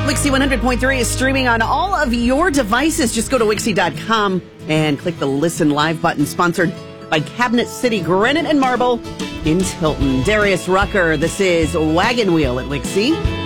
Wixie 100.3 is streaming on all of your devices. Just go to Wixie.com and click the Listen Live button, sponsored by Cabinet City Granite and Marble in Tilton. Darius Rucker, this is Wagon Wheel at Wixie.